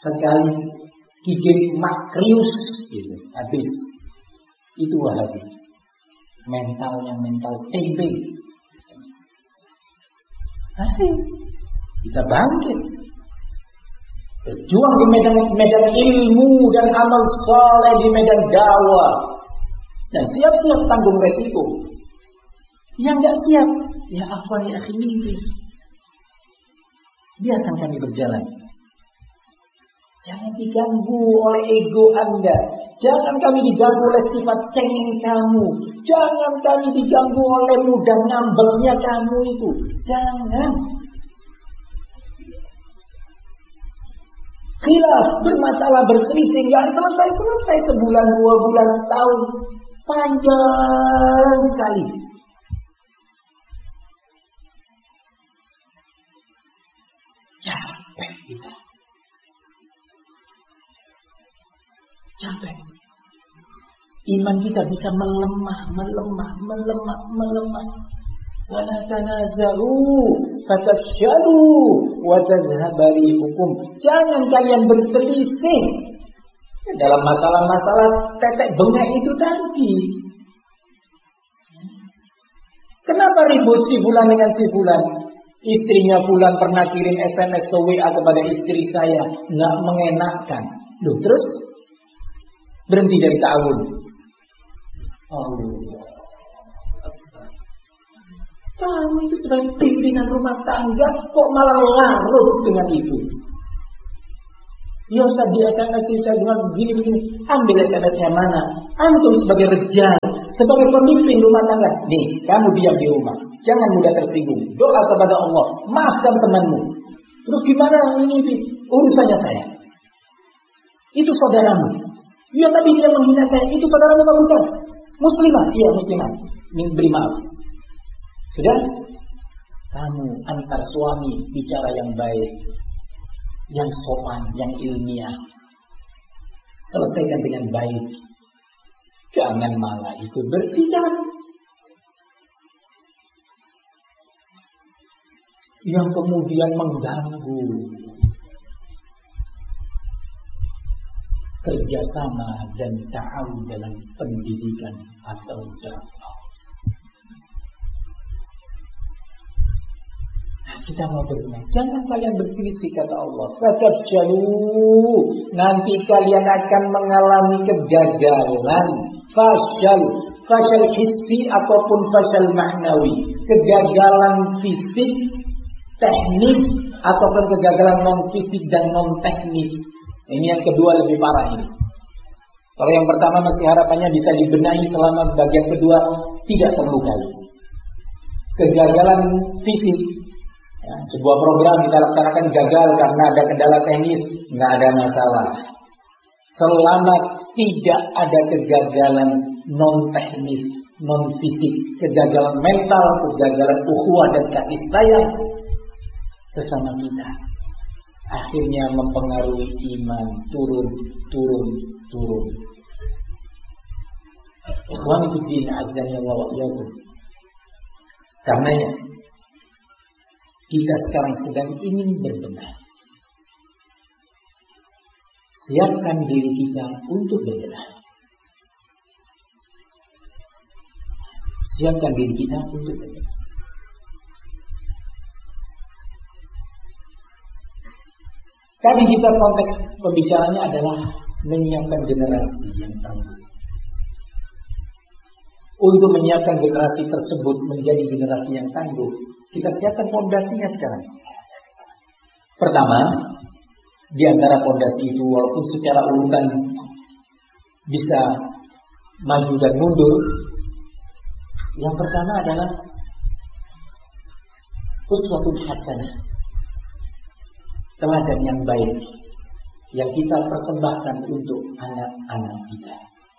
sekali gigit makrius gitu, habis. Itu Wahabi. Mentalnya mental tempe. Ayo kita bangkit, berjuang di medan ilmu dan amal saleh, di medan dakwah, dan siap-siap tanggung resiko. Yang nggak siap, ya afwan ya akhi, mimpi. Biarkan kami berjalan. Jangan diganggu oleh ego Anda. Jangan kami diganggu oleh sifat cengeng kamu. Jangan kami diganggu oleh mudah ngambelnya kamu itu. Jangan. Khilaf, bermasalah, berselisih, nggak selesai sebulan, 2 bulan, setahun. Panjang sekali. Capek kita. Capek. Iman kita bisa melemah. Wala tanazaru fatafshalu wa tadhhabu rihukum. Jangan kalian berselisih dalam masalah-masalah tetek bengek itu tadi. Kenapa ribut si fulan dengan si fulan? Istrinya fulan pernah kirim SMS atau WA kepada istri saya, nggak mengenakkan. Loh, terus berhenti dari ta'awun. Allah. Kamu itu sebagai pimpinan rumah tangga kok malah larut dengan itu? Ya Ustaz, di SMS saya dengan begini. Ambil SMS-nya mana? Antum sebagai rejal, sebagai pemimpin rumah tangga. Nih, kamu diam di rumah. Jangan mudah tersinggung. Doa kepada Allah. Maafkan temanmu. Terus gimana ini? Urusannya saya. Itu saudaramu. Ya tapi dia menghina saya. Itu saudaramu kan bukan? Muslimah. Iya muslimah. Beri maaf. Sudah? Kamu antar suami bicara yang baik, yang sopan, yang ilmiah. Selesaikan dengan baik. Jangan malah ikut bersidang. Yang kemudian mengganggu kerjasama dan ta'awun dalam pendidikan atau dakwah. Kita mau bermain. Jangan kalian berselisih kata Allah. Fatafshalu. Nanti kalian akan mengalami kegagalan. Fashal hissi ataupun fashal ma'nawi. Kegagalan fisik, teknis, ataupun kegagalan non fisik dan non teknis. Ini yang kedua lebih parah ini. Kalau yang pertama masih harapannya bisa dibenahi selama bagian kedua tidak terlukai. Kegagalan fisik. Ya, sebuah program kita laksanakan gagal karena ada kendala teknis, nggak ada masalah. Selama tidak ada kegagalan non teknis, non fisik, kegagalan mental, kegagalan ukhuwah dan kasih sayang sesama kita, akhirnya mempengaruhi iman turun. Ikhwani fiddin azza wa jalla. Karenanya kita sekarang sedang ingin berbenah. Siapkan diri kita untuk berbenah. Siapkan diri kita untuk berbenah. Tapi kita konteks pembicaranya adalah menyiapkan generasi yang tangguh. Untuk menyiapkan generasi tersebut menjadi generasi yang tangguh, kita siapkan fondasinya sekarang. Pertama, di antara fondasi itu walaupun secara urutan bisa maju dan mundur, yang pertama adalah uswatun hasanah, teladan yang baik yang kita persembahkan untuk anak-anak kita.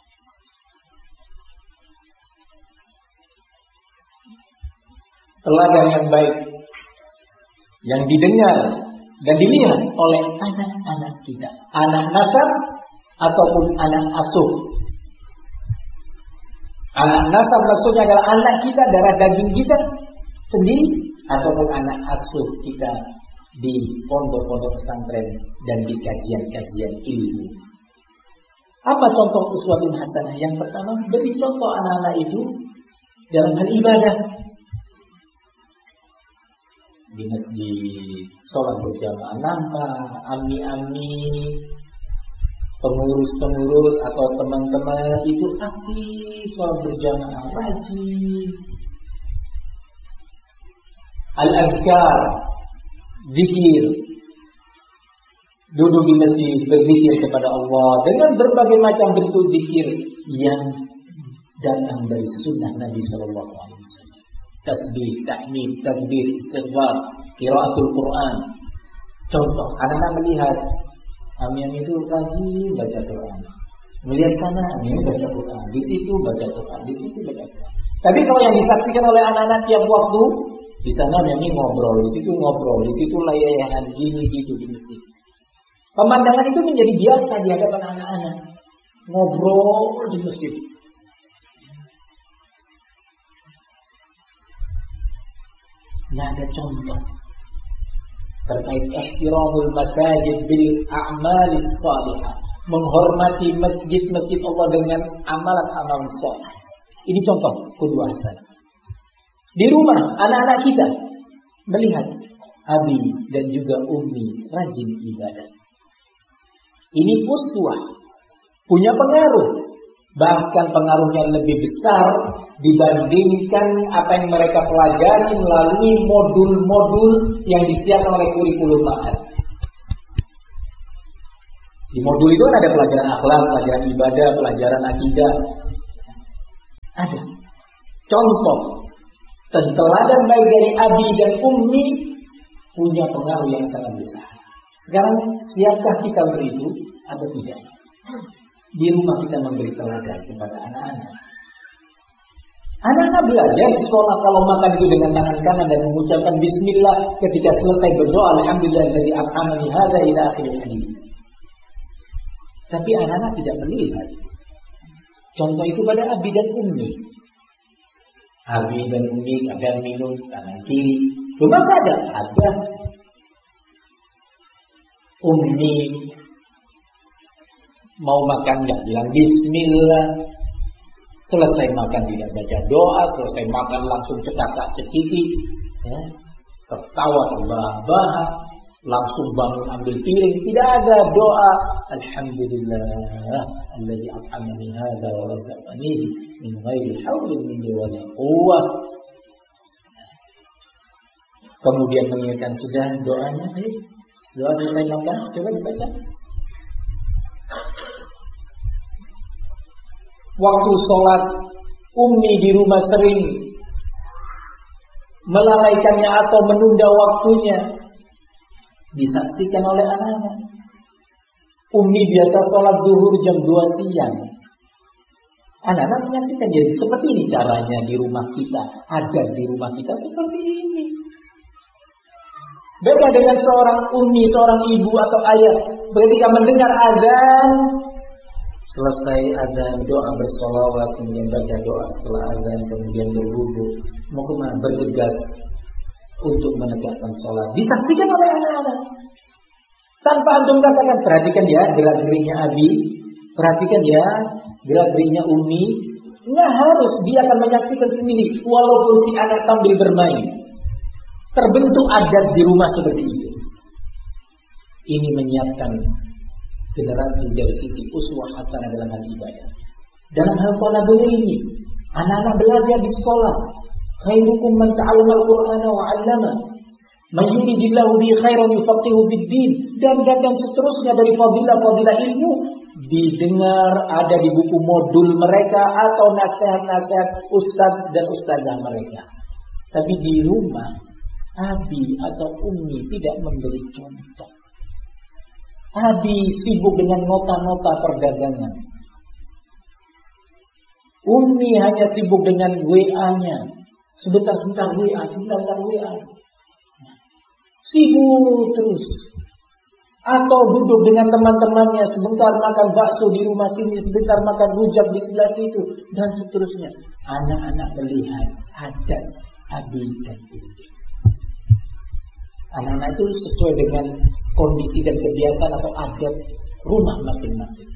Teladan yang baik yang didengar dan dilihat oleh anak-anak kita, anak nasab ataupun anak asuh. Anak nasab maksudnya adalah anak kita, darah daging kita sendiri, ataupun anak asuh kita di pondok-pondok pesantren dan di kajian-kajian ilmu. Apa contoh uswatun hasanah? Yang pertama, beri contoh anak-anak itu dalam hal ibadah. Di masjid, sholat berjamaah, nampak ami-ami, pengurus-pengurus atau teman-teman itu aktif sholat berjamaah, rajin. Al-azkar, zikir, duduk di masjid berzikir kepada Allah dengan berbagai macam bentuk zikir yang datang dari sunnah Nabi Sallallahu Alaihi Wasallam. Tasbih, tahmid, takbir, istighfar, qiraatul Quran. Contoh, anak-anak melihat ami-ami itu rajin baca Quran. Melihat sana, ami baca Quran. Di situ baca Quran, di situ baca Quran. Tapi kalau yang disaksikan oleh anak-anak tiap waktu, di sana ami ngobrol, di situ ngobrol, di situ layahan gini gitu di masjid. Pemandangan itu menjadi biasa di hadapan anak-anak. Ngobrol di masjid. Nggak ada contoh terkait ihtiramul masajid bil a'malis salihah, menghormati masjid-masjid Allah dengan amalan-amalan saleh. Ini contoh kedua hasanah. Di rumah anak-anak kita melihat abi dan juga ummi rajin ibadah. Ini uswah, punya pengaruh. Bahkan pengaruhnya lebih besar dibandingkan apa yang mereka pelajari melalui modul-modul yang disiapkan oleh kurikulum ma'had. Di modul itu ada pelajaran akhlak, pelajaran ibadah, pelajaran akidah. Ada. Contoh, teladan baik dari abi dan ummi punya pengaruh yang sangat besar. Sekarang siapkah kita untuk itu atau tidak? Di rumah kita memberi teladan kepada anak-anak. Anak-anak belajar di sekolah kalau makan itu dengan tangan kanan dan mengucapkan bismillah ketika selesai berdoa, alhamdulillahilladzi at'amani hadza ila akhiril hadits. Tapi anak-anak tidak melihat contoh itu pada abi dan ummi. Abi dan ummi kadang minum tangan kiri. Cuma ada ummi mau makan nggak bilang bismillah, selesai makan tidak baca doa, selesai makan langsung cekakak-cekiki, ya, tertawa terbahak-bahak, langsung bangun ambil piring, tidak ada doa. Alhamdulillah alladzi at'amani hadza wa razaqani min ghairi haulin minni wa la quwwah. Kemudian mengingatkan sudah doanya, doa selesai makan, coba dibaca. Waktu sholat, ummi di rumah sering melalaikannya atau menunda waktunya, disaksikan oleh anak-anak. Ummi biasa sholat zuhur jam 2 siang. Anak-anak menyaksikan, jadi seperti ini caranya di rumah kita. Adab di rumah kita seperti ini. Beda dengan seorang ummi, seorang ibu atau ayah. Ketika mendengar azan, selesai azan doa bersolawat, kemudian baca doa setelah azan, kemudian berwudu, mau kemana? Bergegas untuk menegakkan sholat. Disaksikan oleh anak-anak. Tanpa antum katakan, perhatikan ya gerak-geriknya abi, perhatikan ya gerak-geriknya ummi. Nggak harus, dia akan menyaksikan sendiri. Walaupun si anak sambil bermain, terbentuk adat di rumah seperti itu. Ini menyiapkan generasi dari sisi uswah hasanah dalam hal ibadah. Dalam hal thalabul ilmi, anak-anak belajar di sekolah. Khairukum man ta'allama al-Qur'ana wa 'allama. Man yuridillahu bihi khairan yufaqihu bid-din. Dan seterusnya dari fadilah-fadilah ilmu didengar ada di buku modul mereka atau nasihat-nasihat ustaz dan ustazah mereka. Tapi di rumah, abi atau ummi tidak memberi contoh. Abi sibuk dengan nota-nota perdagangan. Ummi hanya sibuk dengan WA-nya. Sebentar-sebentar WA, sebentar-sebentar WA. Sibuk terus. Atau duduk dengan teman-temannya, sebentar makan bakso di rumah sini, sebentar makan rujak di sebelah situ, dan seterusnya. Anak-anak melihat adat abi dan ummi. Anak-anak itu sesuai dengan kondisi dan kebiasaan atau adat rumah masing-masing.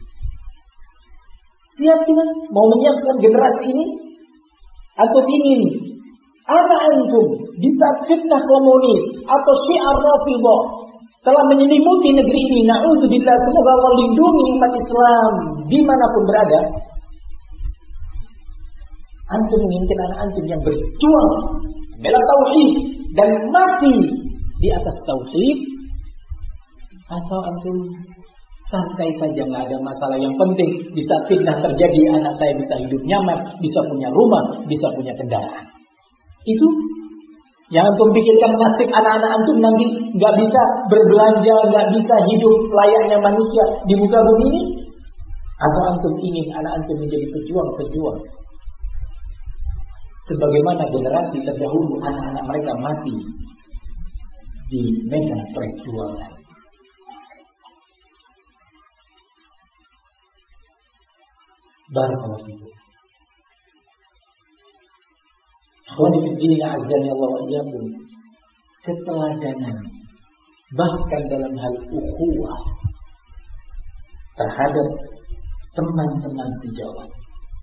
Siap kita mau menyiapkan generasi ini? Atau ingin anak antum di saat fitnah komunis atau syiar Rafidhah telah menyelimuti negeri ini, na'udzubillah, semoga Allah lindungi umat Islam dimanapun berada. Antum menginginkan anak antum yang berjuang bela tauhid dan mati di atas tauhid, atau antum santai saja, nggak ada masalah, yang penting di saat fitnah terjadi anak saya bisa hidup nyaman, bisa punya rumah, bisa punya kendaraan. Itu yang antum pikirkan nasib anak-anak antum nanti nggak bisa berbelanja, nggak bisa hidup layaknya manusia di muka bumi ini, atau antum ingin anak antum menjadi pejuang-pejuang sebagaimana generasi terdahulu anak-anak mereka mati di medan perjuangan. Barakallahu fikum. Akhwani fi din, azza wa iyyakum. Keteladanan bahkan dalam hal ukhuwah terhadap teman-teman sejawat.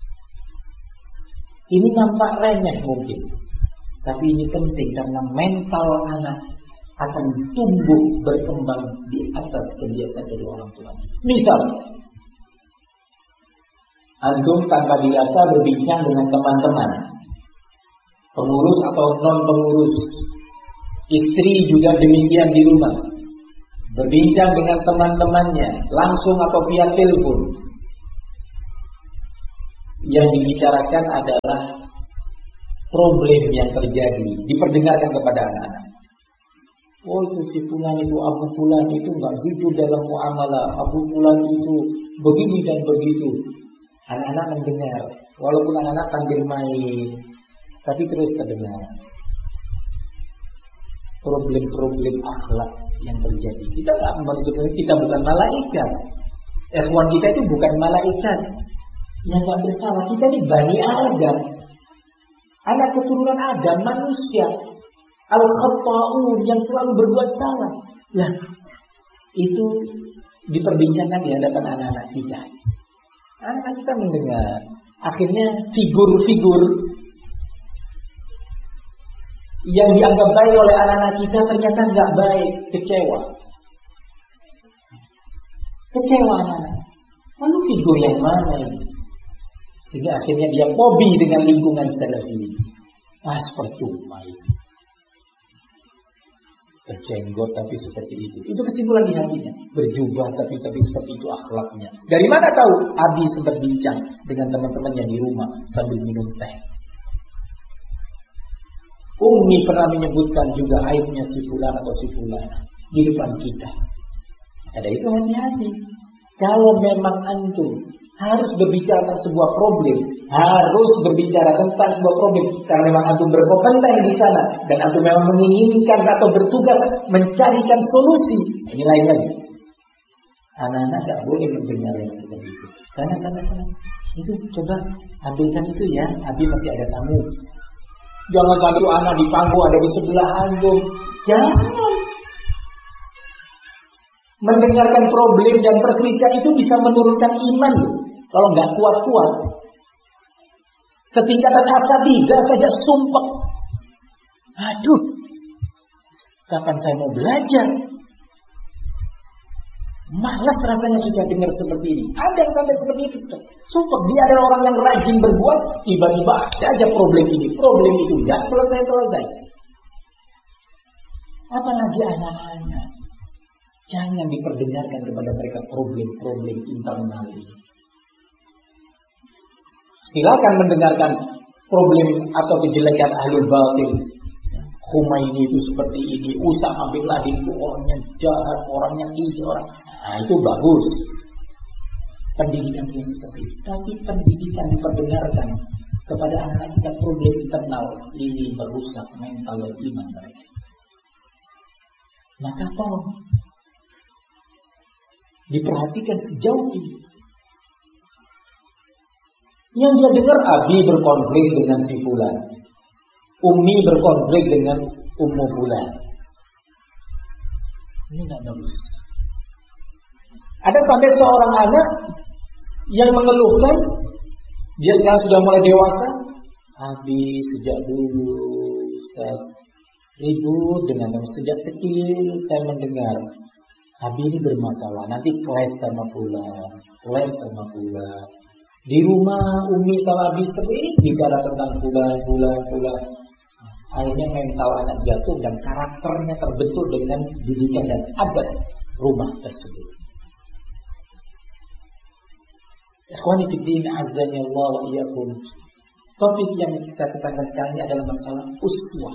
Ini nampak remeh mungkin, tapi ini penting karena mental anak akan tumbuh berkembang di atas kebiasaan dari orang tua. Misal, antum tanpa dirasa berbincang dengan teman-teman, pengurus atau non-pengurus, istri juga demikian di rumah, berbincang dengan teman-temannya langsung atau via telepon. Yang dibicarakan adalah problem yang terjadi, diperdengarkan kepada anak-anak. Oh, itu si fulan itu, Abu Fulan itu enggak jujur dalam muamalah, Abu Fulan itu begini dan begitu. Anak-anak mendengar, walaupun anak-anak sambil main, tapi terus terdengar problem-problem akhlak yang terjadi. Kita tak menuntut, kita bukan malaikat. Ikhwan kita itu bukan malaikat yang tak bersalah. Kita ini Bani Adam, anak keturunan Adam, manusia al-khata'un yang selalu berbuat salah. Nah, itu diperbincangkan di hadapan anak-anak kita. Anak-anak kita mendengar. Akhirnya figur-figur yang dianggap baik oleh anak-anak kita ternyata nggak baik, kecewa anak-anak. Lalu figur yang mana ini? Sehingga akhirnya dia hobi dengan lingkungan salafi. Percuma itu. Berjenggot tapi seperti itu. Itu kesimpulan di hatinya. Berjubah tapi seperti itu akhlaknya. Dari mana tahu? Abi sempat bincang dengan teman-temannya di rumah sambil minum teh. Umi pernah menyebutkan juga aibnya si fulan atau si fulana di depan kita. Ada itu hati-hati. Kalau memang antum harus berbicara tentang sebuah problem, harus berbicara tentang sebuah problem karena memang antum berkompeten di sana dan antum memang menginginkan atau bertugas mencarikan solusi. Ini lain lagi. Anak-anak tidak boleh mendengar yang seperti itu. Sana. Itu coba ambilkan itu ya. Abi masih ada tamu. Jangan sampai anak di pangku ada di sebelah antum. Jangan. Mendengarkan problem dan perselisihan itu bisa menurunkan iman loh. Kalau nggak kuat-kuat, setingkatan asabidah saja sumpah. Aduh, kapan saya mau belajar? Malas rasanya sudah dengar seperti ini. Ada yang sampai seperti itu. Sumpah, dia adalah orang yang rajin berbuat, tiba-tiba ada aja problem ini, problem itu, nggak selesai. Apalagi anak-anak. Jangan diperdengarkan kepada mereka problem-problem internal ini. Silakan mendengarkan problem atau kejelekan ahlul batil. Khomeini itu seperti ini, Usama bin Laden itu orangnya jahat, orangnya ini, itu bagus. Pendidikan itu seperti itu. Tapi pendidikan diperdengarkan kepada anak-anak kita problem internal ini merusak mental dan iman mereka. Maka tolong diperhatikan sejauh ini. Yang dia dengar Abi berkonflik dengan si fulan, Umi berkonflik dengan Ummu fulan. Ini nggak bagus. Ada sampai seorang anak yang mengeluhkan, dia sekarang sudah mulai dewasa, habis sejak dulu Ustaz ribut dengan sejak kecil saya mendengar Abi ini bermasalah, nanti kelas sama pula. Di rumah Umi sama Abi sering bicara tentang pula. Akhirnya mental anak jatuh dan karakternya terbentuk dengan didikan dan adat rumah tersebut. Ikhwani fiddin azani Allah wa iyyakum. Topik yang kita tekankan sekarang ini adalah masalah uswah.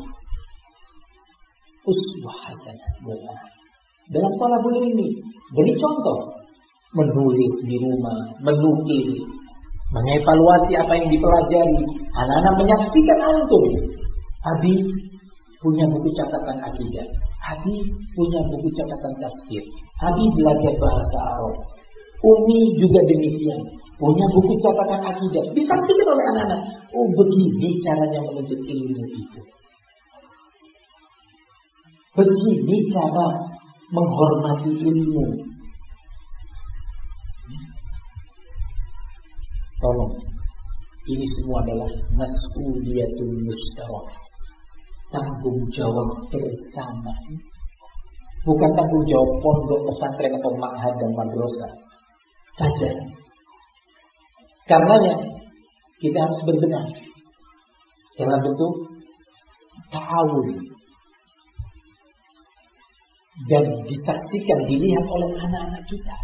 Uswah hasanah buat anak. Dalam thalabul ilmi, beri contoh, menulis di rumah, menukil, mengevaluasi apa yang dipelajari. Anak-anak menyaksikan antum. Abi punya buku catatan akidah. Abi punya buku catatan tafsir. Abi belajar bahasa Arab. Umi juga demikian, punya buku catatan akidah. Disaksikan oleh anak-anak. Oh, begini caranya menuntut ilmu itu. Begini cara menghormati ilmu. Tolong, ini semua adalah mas'uliyatul mustarak, tanggung jawab bersama. Bukan tanggung jawab pondok, pesantren atau ma'had dan madrasah saja. Karenanya kita harus berbenah dalam bentuk ta'awun dan disaksikan, dilihat oleh anak-anak kita.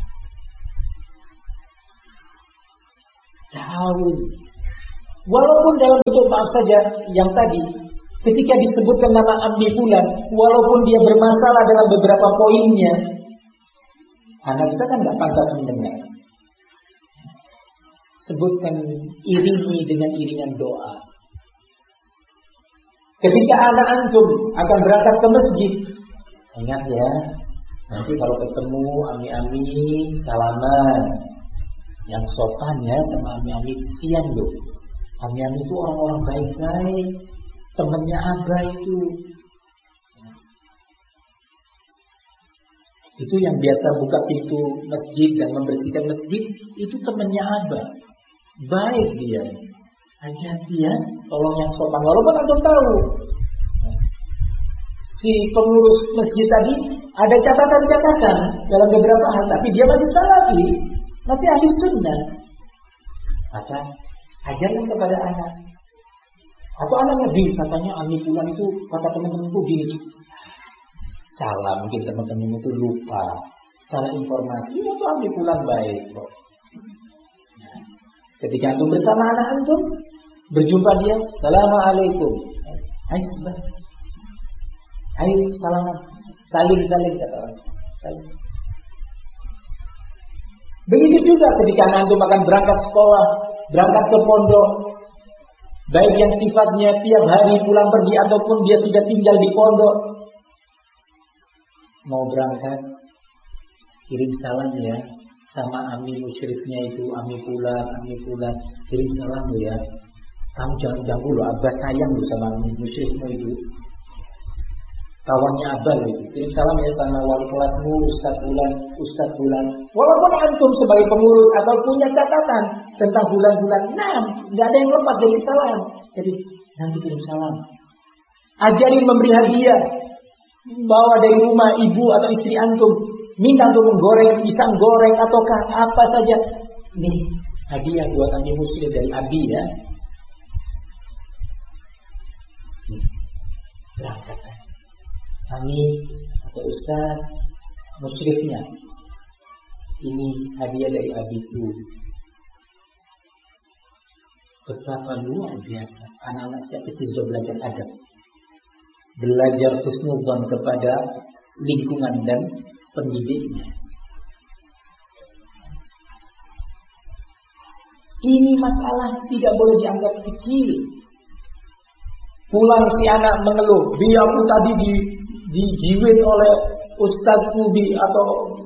Ta'awun, walaupun dalam bentuk maaf saja yang tadi, ketika disebutkan nama Abi Fulan, walaupun dia bermasalah dalam beberapa poinnya, anak kita kan nggak pantas mendengar. Sebutkan, iringi dengan iringan doa. Ketika anak antum akan berangkat ke masjid, ingat ya, nanti kalau ketemu ami-ami salaman, yang sopan ya sama ami-ami, kesian loh. Ami-ami itu orang-orang baik-baik, temannya Abah itu. Itu yang biasa buka pintu masjid dan membersihkan masjid, itu temannya Abah. Baik dia. Hati-hati ya, tolong yang sopan. Walaupun antum tahu, si pengurus masjid tadi ada catatan-catatan dalam beberapa hal, tapi dia masih salafi, masih ahli sunnah. Maka ajarkan kepada anak. Atau anaknya katanya Ami Fulan itu kata teman-temanku gini. Salah, mungkin teman-teman itu lupa, salah informasi. Itu Ami Fulan baik kok. Ketika antum bersama anak antum, berjumpa dia, Assalamualaikum. Ayo sebentar. Ayo salaman. Saling kata orang. Saling. Begitu juga ketika antum akan berangkat sekolah, berangkat ke pondok, baik yang sifatnya tiap hari pulang pergi ataupun dia sudah tinggal di pondok, mau berangkat, kirim salam ya sama ami musyriknya itu, ami pulang, kirim salam ya. Kamu jangan ganggu loh, Abah sayang loh sama ami musyrikmu itu, kawannya Abah itu. Kirim salam ya sama wali kelasmu, Ustaz Bulan. Walaupun antum sebagai pengurus atau punya catatan tentang bulan-bulan, nggak ada yang lepas dari salam. Jadi nanti kirim salam. Ajarin memberi hadiah. Bawa dari rumah ibu atau istri antum, minta untuk menggoreng pisang goreng ataukah apa saja. Nih hadiah buat ami muslim dari Abi ya. Nih, berangkat. Ami atau Ustaz musyrifnya, ini hadiah dari Abiku. Betapa luar biasa anak-anak sejak kecil sudah belajar adab, belajar husnudzon kepada lingkungan dan pendidiknya. Ini masalah tidak boleh dianggap kecil. Pulang si anak mengeluh, aku tadi dijiwin oleh ustadzku atau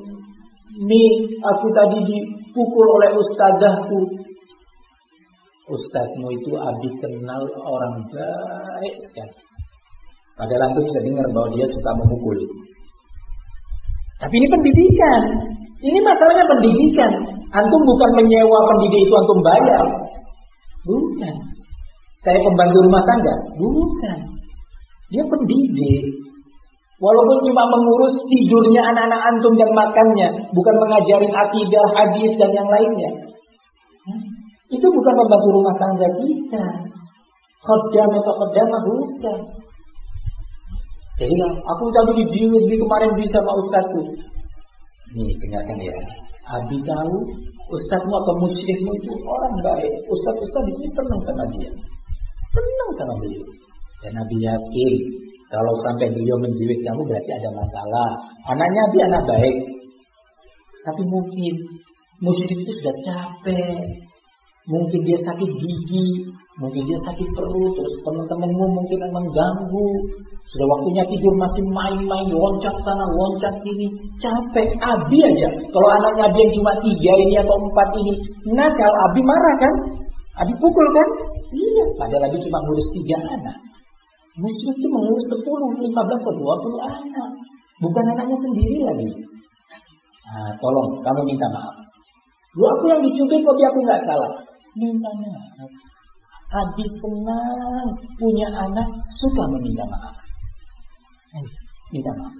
aku tadi dipukul oleh ustadzahku. Ustadzmu itu Abi kenal orang baik sekali. Padahal antum bisa dengar bahwa dia suka memukul. Tapi ini pendidikan. Ini masalahnya pendidikan. Antum bukan menyewa pendidik itu antum bayar. Bukan. Kayak pembantu rumah tangga. Bukan. Dia pendidik. Walaupun cuma mengurus tidurnya anak-anak antum dan makannya. Bukan mengajarin akidah, hadis dan yang lainnya. Itu bukan pembantu rumah tangga kita. Khoddam atau khoddamah bukan. Jadi aku tadi dijiwit kemarin bisa sama ustadku. Nih dengarkan ya. Abi tahu ustadmu atau musyrikmu itu orang baik. Ustad di sini senang sama dia. Senang sama beliau. Dan Nabi yakin kalau sampai beliau menjiwit kamu berarti ada masalah. Anaknya dia anak baik. Tapi mungkin musyrik itu sudah capek. Mungkin dia sakit gigi, mungkin dia sakit perut, terus teman-temanmu mungkin mengganggu. Sudah waktunya tidur masih main-main, loncat sana, loncat sini, capek. Abi aja, kalau anaknya Abi yang cuma 3 ini atau 4 ini, nakal, Abi marah kan? Abi pukul kan? Iya, padahal Abi cuma ngurus 3 anak. Musyrik itu mengurus 10, 15 atau 20 anak, bukan anaknya sendiri lagi. Nah, tolong kamu minta maaf. Lu aku yang dicubit kok aku nggak salah. Minta maaf. Abi senang punya anak suka meminta maaf. Minta maaf.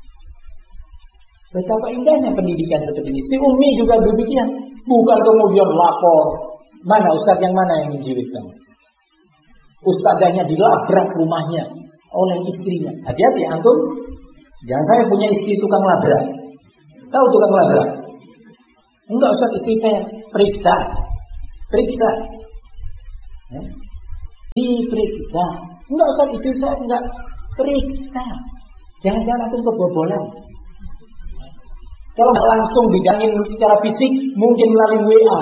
Betapa indahnya pendidikan seperti ini. Si Umi juga demikian. Bukan kemudian lapor. Mana ustadz yang mana yang menjiwit kamu? Ustadzanya dilabrak rumahnya oleh istrinya. Hati-hati antum. Jangan saya punya istri tukang labrak. Tahu tukang labrak? Enggak ustadz, istri saya periksa. Ya. Diperiksa. Enggak ustadz, istri saya enggak periksa. Jangan-jangan antum kebobolan. Kalau langsung digangin secara fisik, mungkin melalui WA.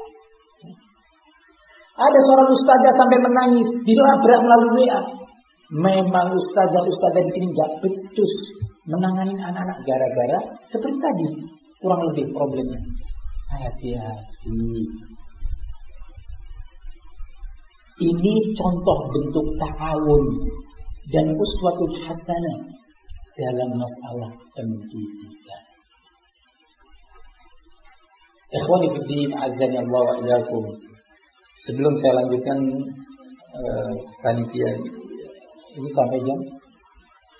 Ada seorang ustazah sampai menangis, dilabrak melalui WA. Memang ustazah di sini enggak becus menangani anak-anak gara-gara seperti tadi. Kurang lebih problemnya. Hati-hati. Ini contoh bentuk ta'awun dan uswatul hasanah dalam masalah pendidikan. Ikhwani fi din, azza Allah wa iyyakum. Sebelum saya lanjutkan panitia ini sampai jam